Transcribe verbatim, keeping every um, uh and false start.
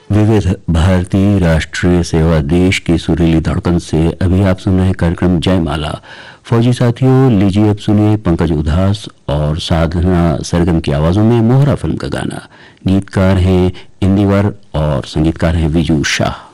विविध भारती राष्ट्रीय सेवा देश की सुरीली धड़कन से अभी आप सुन रहे कार्यक्रम जयमाला। फौजी साथियों, लीजिए अब सुनिए पंकज उधास और साधना सरगम की आवाजों में मोहरा फिल्म का गाना। गीतकार हैं इंदिवर और संगीतकार हैं विजू शाह।